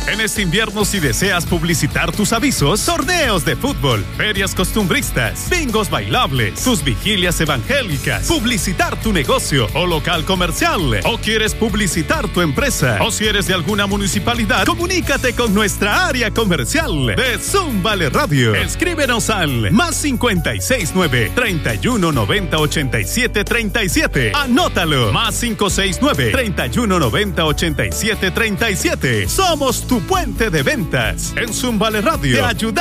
En este invierno, si deseas publicitar tus avisos, torneos de fútbol, ferias costumbristas, bingos bailables, tus vigilias evangélicas, publicitar tu negocio o local comercial, o quieres publicitar tu empresa, o si eres de alguna municipalidad, comunícate con nuestra área comercial de Zúmbale Radio. Escríbenos al +569 31 90 87 37. Anótalo, +569 31 90 87 37. Somos tu puente de ventas. En Zúmbale Radio te ayudamos